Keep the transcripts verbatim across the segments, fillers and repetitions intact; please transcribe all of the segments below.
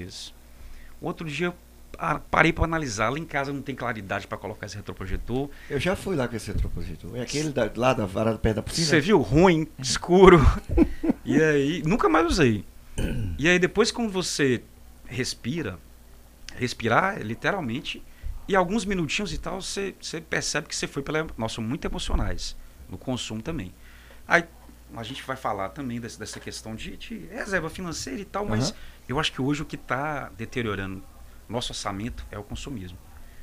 vezes. Outro dia eu parei para analisar, lá em casa não tem claridade para colocar esse retroprojetor. Eu já fui lá com esse retroprojetor. É aquele da, lá da varada perto da piscina? Você viu? Ruim, escuro. E aí, nunca mais usei. E aí depois quando você respira, respirar literalmente, e alguns minutinhos e tal, você, você percebe que você foi pela... Nós somos muito emocionais, no consumo também. Aí a gente vai falar também dessa, dessa questão de, de reserva financeira e tal, mas uhum. eu acho que hoje o que está deteriorando nosso orçamento é o consumismo.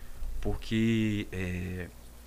Porque é,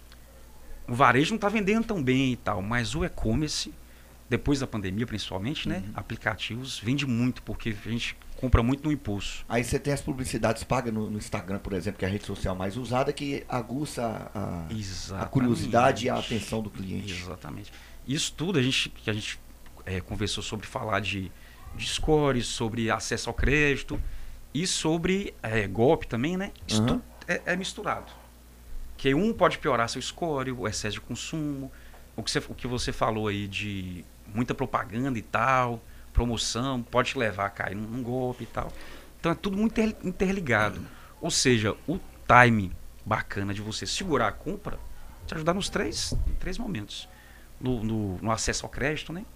o varejo não está vendendo tão bem e tal, mas o e-commerce, depois da pandemia principalmente, né, uhum. aplicativos, vende muito, porque a gente compra muito no impulso. Aí você tem as publicidades pagas no, no Instagram, por exemplo, que é a rede social mais usada, que aguça a, a curiosidade e a atenção do cliente. Exatamente. Isso tudo a gente, que a gente é, conversou sobre falar de, de scores, sobre acesso ao crédito e sobre é, golpe também, né? Isso uhum. tudo é, é misturado. Que um pode piorar seu score, o excesso de consumo, o que você, o que você falou aí de muita propaganda e tal, promoção, pode te levar a cair num, num golpe e tal. Então é tudo muito inter, interligado. Uhum. Ou seja, o time bacana de você segurar a compra te ajudar nos três, três momentos. No, no, no acesso ao crédito, né?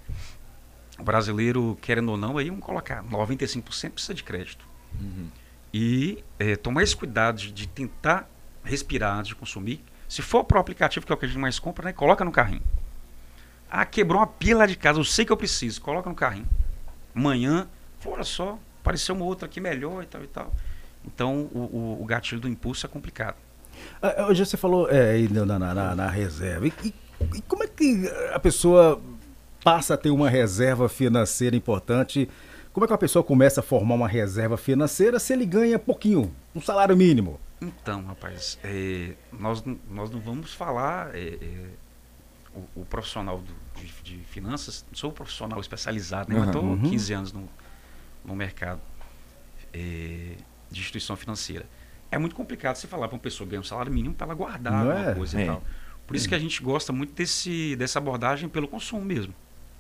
O brasileiro, querendo ou não, aí vamos colocar noventa e cinco por cento precisa de crédito. Uhum. E é, tomar esse cuidado de, de tentar respirar antes de consumir. Se for para o aplicativo, que é o que a gente mais compra, né? Coloca no carrinho. Ah, quebrou uma pia lá de casa, eu sei que eu preciso, coloca no carrinho. Amanhã, olha só, apareceu uma outra aqui melhor e tal e tal. Então, o, o, o gatilho do impulso é complicado. Ah, hoje você falou é, aí na, na, na, na reserva. E, e, e como é que a pessoa passa a ter uma reserva financeira importante? Como é que a pessoa começa a formar uma reserva financeira se ele ganha pouquinho, um salário mínimo? Então, rapaz, é, nós, nós não vamos falar... É, é, o, o profissional do, de, de finanças, não sou um profissional especializado, né? Uhum, mas estou uhum. quinze anos no, no mercado é, de instituição financeira. É muito complicado você falar para uma pessoa ganhar um salário mínimo para ela guardar não alguma é? coisa é. e tal. Por isso que a gente gosta muito desse, dessa abordagem pelo consumo mesmo.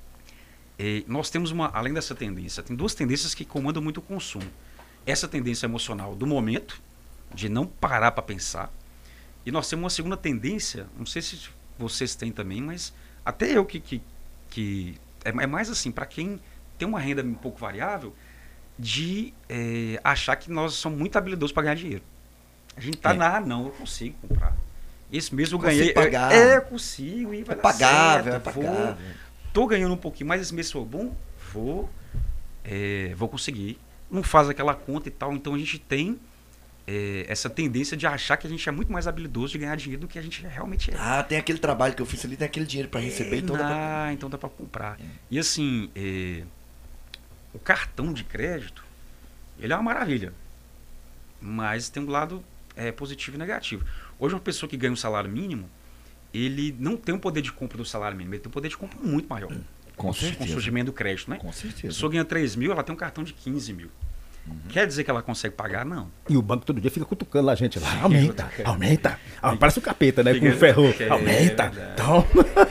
É, nós temos uma, além dessa tendência, tem duas tendências que comandam muito o consumo. Essa tendência emocional do momento, de não parar para pensar, e nós temos uma segunda tendência, não sei se vocês têm também, mas até eu que, que, que é, é mais assim, para quem tem uma renda um pouco variável, de é, achar que nós somos muito habilidosos para ganhar dinheiro. A gente tá é. na, ah, não, eu consigo comprar. Esse mês eu ganhei, pagar. É, eu consigo, e vai é dar pagável, certo, é pagável. Vou, tô ganhando um pouquinho, mas esse mês foi bom, vou, é, vou conseguir. Não faz aquela conta e tal, então a gente tem É, essa tendência de achar que a gente é muito mais habilidoso de ganhar dinheiro do que a gente realmente é. Ah, tem aquele trabalho que eu fiz ali, tem aquele dinheiro para receber, é, então, não, dá pra... então dá para comprar. É. E assim, é, o cartão de crédito, ele é uma maravilha, mas tem um lado é, positivo e negativo. Hoje uma pessoa que ganha um salário mínimo, ele não tem um poder de compra do salário mínimo, ele tem um poder de compra muito maior. Com certeza. Com o surgimento do crédito, né? Com certeza. A pessoa ganha três mil, ela tem um cartão de quinze mil. Uhum. Quer dizer que ela consegue pagar? Não. E o banco todo dia fica cutucando lá a gente lá. Aumenta, aumenta. Ah, parece o capeta, né? Fica, com o ferro. É, aumenta. É então...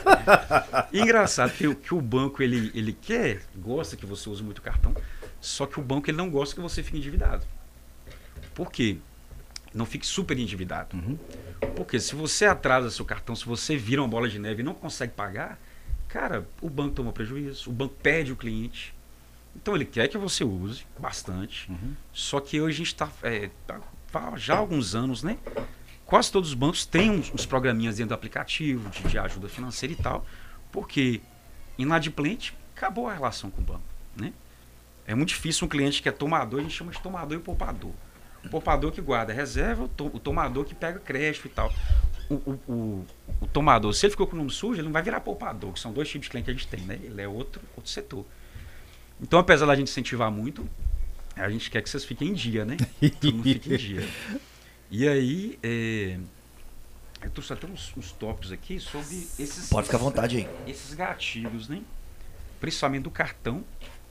E engraçado que, que o banco, ele, ele quer, gosta que você use muito cartão, só que o banco ele não gosta que você fique endividado. Por quê? Não fique super endividado. Uhum. Porque se você atrasa seu cartão, se você vira uma bola de neve e não consegue pagar, cara, o banco toma prejuízo, o banco perde o cliente. Então ele quer que você use bastante, uhum. só que hoje a gente está é, tá, já há alguns anos, né? Quase todos os bancos têm uns, uns programinhas dentro do aplicativo de, de ajuda financeira e tal, porque inadimplente acabou a relação com o banco, né? É muito difícil um cliente que é tomador, a gente chama de tomador e poupador. O poupador que guarda reserva, o, to, o tomador que pega crédito e tal. O, o, o, o tomador, se ele ficou com o nome sujo, ele não vai virar poupador, que são dois tipos de cliente que a gente tem, né? Ele é outro, outro setor. Então, apesar da gente incentivar muito, a gente quer que vocês fiquem em dia, né? Todo mundo fique em dia. E aí, é, eu trouxe até uns, uns tópicos aqui sobre esses... Pode ficar à vontade aí. Esses gatilhos, né? Principalmente do cartão.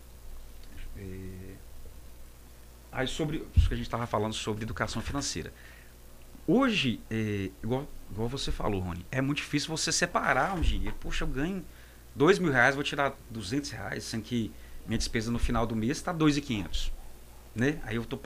É, aí, sobre o que a gente estava falando sobre educação financeira. Hoje, é, igual, igual você falou, Rony, é muito difícil você separar um dinheiro. Poxa, eu ganho dois mil reais, vou tirar duzentos reais, sendo que minha despesa no final do mês está dois mil e quinhentos, né? Aí eu tô